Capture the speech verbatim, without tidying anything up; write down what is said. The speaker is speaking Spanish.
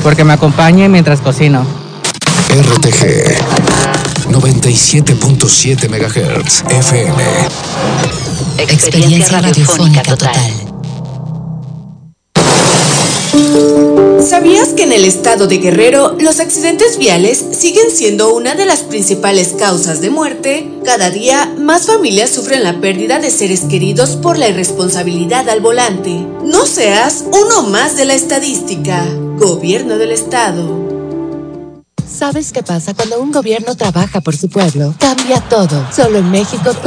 porque me acompañe mientras cocino. R T G noventa y siete punto siete megahertz F M. Experiencia radiofónica total. ¿Sabías que en el estado de Guerrero los accidentes viales siguen siendo una de las principales causas de muerte? Cada día más familias sufren la pérdida de seres queridos por la irresponsabilidad al volante. No seas uno más de la estadística. Gobierno del Estado. ¿Sabes qué pasa cuando un gobierno trabaja por su pueblo? Cambia todo. Solo en México